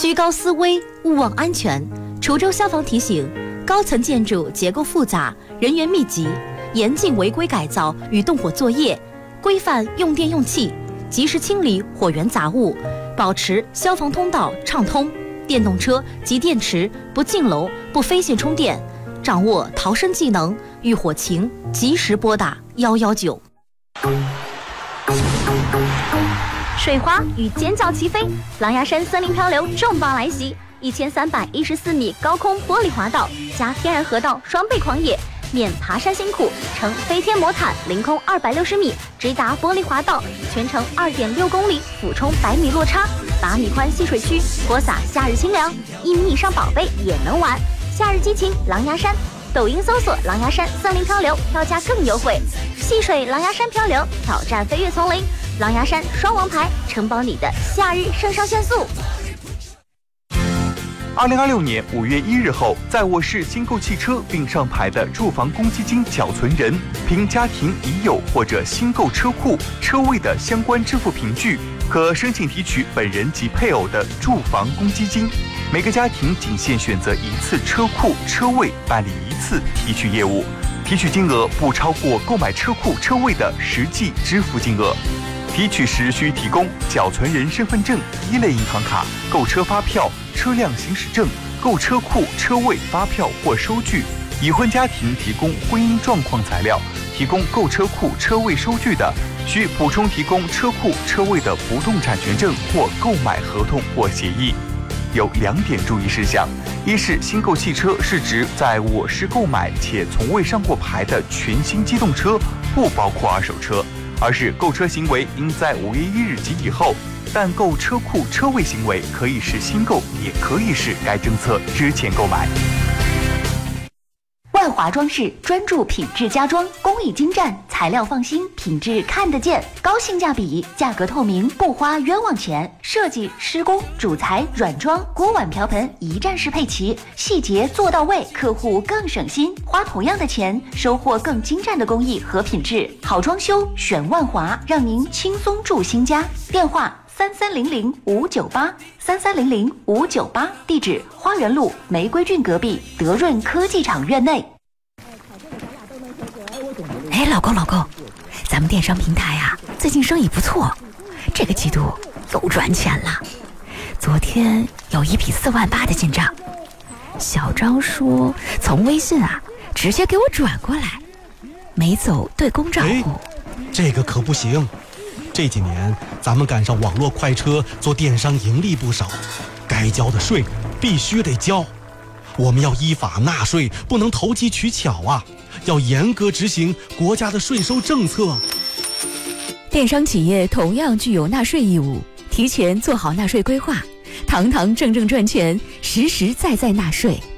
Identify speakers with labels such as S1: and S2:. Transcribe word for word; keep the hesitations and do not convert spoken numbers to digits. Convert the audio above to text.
S1: 居高思危，勿忘安全。滁州消防提醒：高层建筑结构复杂，人员密集，严禁违规改造与动火作业，规范用电用气，及时清理火源杂物，保持消防通道畅通。电动车及电池不进楼、不飞线充电，掌握逃生技能，遇火情及时拨打一一九。水花与尖叫齐飞，狼牙山森林漂流重磅来袭！一千三百一十四米高空玻璃滑道加天然河道双倍狂野，免爬山辛苦，乘飞天魔毯凌空二百六十米直达玻璃滑道，全程二点六公里，俯冲百米落差，八米宽戏水区，播撒夏日清凉，一米以上宝贝也能玩。夏日激情狼牙山，抖音搜索狼牙山森林漂流，票价更优惠。戏水狼牙山漂流，挑战飞越丛林，狼牙山双王牌，承包你的夏日肾上腺素。
S2: 二零二六年五月一日后，在我市新购汽车并上牌的住房公积金缴存人，凭家庭已有或者新购车库车位的相关支付凭据，可申请提取本人及配偶的住房公积金。每个家庭仅限选择一次车库车位办理一次提取业务，提取金额不超过购买车库车位的实际支付金额。提取时需提供缴存人身份证、一类银行卡、购车发票、车辆行驶证、购车库车位发票或收据。已婚家庭提供婚姻状况材料，提供购车库车位收据的，需补充提供车库车位的不动产权证或购买合同或协议。有两点注意事项：一是新购汽车是指在我市购买且从未上过牌的全新机动车，不包括二手车；二是购车行为应在五月一日及以后，但购车库车位行为可以是新购，也可以是该政策之前购买。
S3: 万华装饰专注品质家装，工艺精湛，材料放心，品质看得见，高性价比，价格透明，不花冤枉钱。设计、施工、主材、软装、锅碗瓢盆一站式配齐，细节做到位，客户更省心。花同样的钱，收获更精湛的工艺和品质。好装修选万华，让您轻松住新家。电话三三零零五九八三三零零五九八，地址花园路玫瑰郡隔壁德润科技厂院内。
S4: 哎，老公老公，咱们电商平台啊，最近生意不错，这个季度又赚钱了。昨天有一笔四万八的进账，小张说从微信啊直接给我转过来，没走对公账户。
S5: 这个可不行。这几年咱们赶上网络快车做电商盈利不少，该交的税必须得交。我们要依法纳税，不能投机取巧啊，要严格执行国家的税收政策。
S4: 电商企业同样具有纳税义务，提前做好纳税规划，堂堂正正赚钱，实实在在纳税。